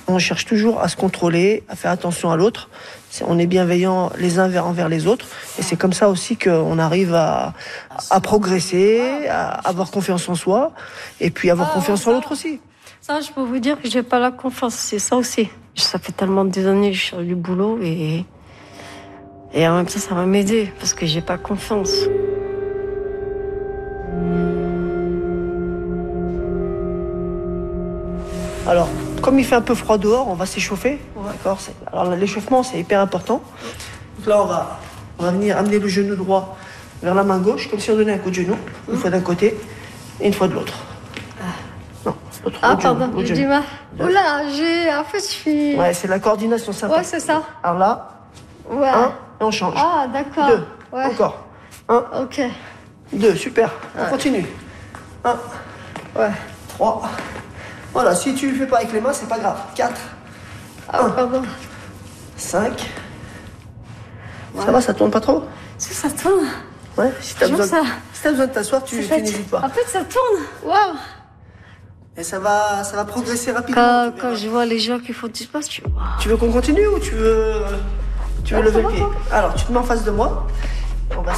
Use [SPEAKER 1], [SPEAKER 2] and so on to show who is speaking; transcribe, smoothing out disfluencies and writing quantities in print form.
[SPEAKER 1] On cherche toujours à se contrôler, à faire attention à l'autre. On est bienveillants les uns envers les autres. Et c'est comme ça aussi qu'on arrive à progresser, à avoir confiance en soi, et puis avoir confiance en l'autre aussi.
[SPEAKER 2] Ça, je peux vous dire que j'ai pas la confiance, c'est ça aussi. Ça fait tellement des années que je cherche du boulot et en même temps, ça va m'aider parce que j'ai pas confiance.
[SPEAKER 1] Alors, comme il fait un peu froid dehors, on va s'échauffer. D'accord. Alors l'échauffement, c'est hyper important. Donc là, on va venir amener le genou droit vers la main gauche, comme si on donnait un coup de genou, une fois d'un côté et une fois de l'autre. Non, l'autre.
[SPEAKER 2] Pardon, j'ai du mal. Oula, en fait, je suis...
[SPEAKER 1] Ouais, c'est la coordination simple.
[SPEAKER 2] Ouais, c'est ça.
[SPEAKER 1] Alors là,
[SPEAKER 2] ouais.
[SPEAKER 1] 1, et on change.
[SPEAKER 2] Ah, d'accord.
[SPEAKER 1] 2,
[SPEAKER 2] ouais.
[SPEAKER 1] Encore. 1,
[SPEAKER 2] ok.
[SPEAKER 1] 2, super. On continue. 1,
[SPEAKER 2] ouais.
[SPEAKER 1] 3. Voilà, si tu le fais pas avec les mains, c'est pas grave. 4.
[SPEAKER 2] Pardon.
[SPEAKER 1] 5. Ouais. Ça va, ça tourne pas trop?
[SPEAKER 2] Ça tourne.
[SPEAKER 1] Ouais, si t'as besoin de t'asseoir, tu n'hésites pas.
[SPEAKER 2] En fait, ça tourne. Waouh.
[SPEAKER 1] Et ça va progresser rapidement.
[SPEAKER 2] Quand je vois les gens qui font du sport,
[SPEAKER 1] tu veux qu'on continue ou tu veux lever le pied? Alors, tu te mets en face de moi. On va